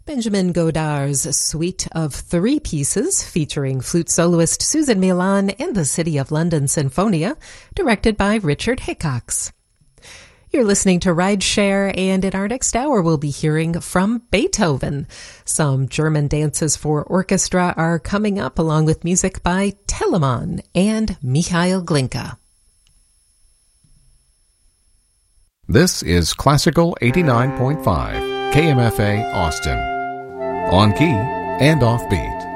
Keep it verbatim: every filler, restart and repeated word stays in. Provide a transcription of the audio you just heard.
Benjamin Godard's Suite of Three Pieces, featuring flute soloist Susan Milan and the City of London Sinfonia, directed by Richard Hickox. You're listening to Rideshare, and in our next hour we'll be hearing from Beethoven. Some German dances for orchestra are coming up, along with music by Telemann and Michael Glinka. This is Classical eighty-nine point five, K M F A Austin. On key and offbeat.